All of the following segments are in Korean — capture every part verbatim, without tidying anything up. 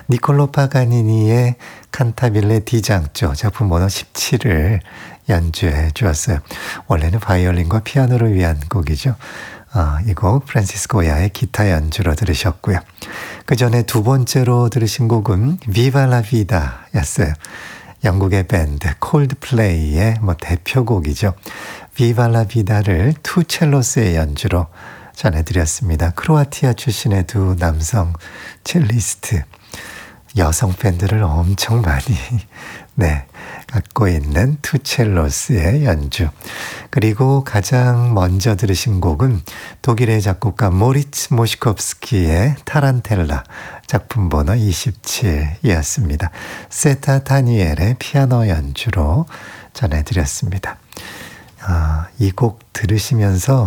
니콜로 파가니니의 칸타빌레 디장조 작품 번호 십칠을 연주해 주었어요. 원래는 바이올린과 피아노를 위한 곡이죠. 어, 이 곡 프란시스코 야의 기타 연주로 들으셨고요. 그 전에 두 번째로 들으신 곡은 Viva la Vida였어요. 영국의 밴드 콜드플레이의 뭐 대표곡이죠. Viva la Vida를 투 첼로스의 연주로 전해드렸습니다. 크로아티아 출신의 두 남성 첼리스트, 여성 팬들을 엄청 많이 네, 갖고 있는 투 첼로스의 연주. 그리고 가장 먼저 들으신 곡은 독일의 작곡가 모리츠 모시콥스키의 타란텔라 작품 번호 이십칠이었습니다. 세타 다니엘의 피아노 연주로 전해드렸습니다. 아, 이 곡 들으시면서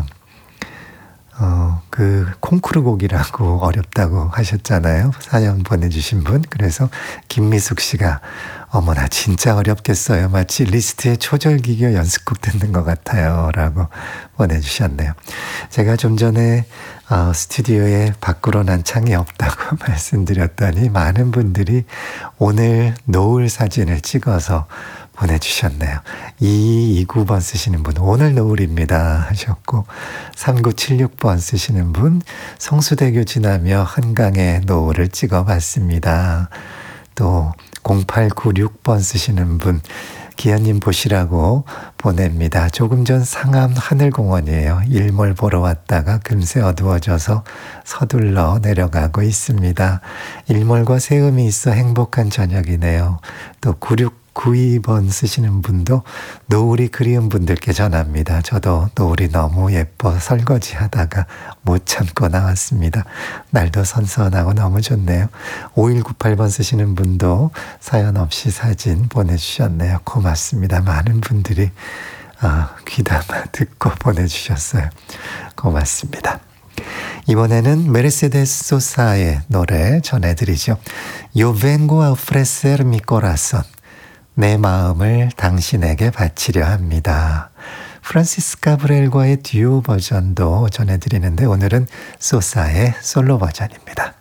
어, 그 콩쿠르 곡이라고 어렵다고 하셨잖아요. 사연 보내주신 분. 그래서 김미숙 씨가 어머나 진짜 어렵겠어요. 마치 리스트의 초절기교 연습곡 듣는 것 같아요. 라고 보내주셨네요. 제가 좀 전에 어, 스튜디오에 밖으로 난 창이 없다고 말씀드렸더니 많은 분들이 오늘 노을 사진을 찍어서 보내주셨네요. 이이구구 번 쓰시는 분 오늘 노을입니다 하셨고, 삼구칠육 번 쓰시는 분 성수대교 지나며 한강의 노을을 찍어봤습니다. 또 공팔구육 번 쓰시는 분 기현님 보시라고 보냅니다. 조금 전 상암 하늘공원이에요. 일몰 보러 왔다가 금세 어두워져서 서둘러 내려가고 있습니다. 일몰과 새음이 있어 행복한 저녁이네요. 또 구육구이 번 쓰시는 분도 노을이 그리운 분들께 전합니다. 저도 노을이 너무 예뻐 설거지 하다가 못 참고 나왔습니다. 날도 선선하고 너무 좋네요. 오일구팔 번 쓰시는 분도 사연 없이 사진 보내주셨네요. 고맙습니다. 많은 분들이 아, 귀담아 듣고 보내주셨어요. 고맙습니다. 이번에는 메르세데스 소사의 노래 전해드리죠. Yo vengo a ofrecer mi corazón. 내 마음을 당신에게 바치려 합니다. 프란시스 가브리엘과의 듀오 버전도 전해드리는데 오늘은 소사의 솔로 버전입니다.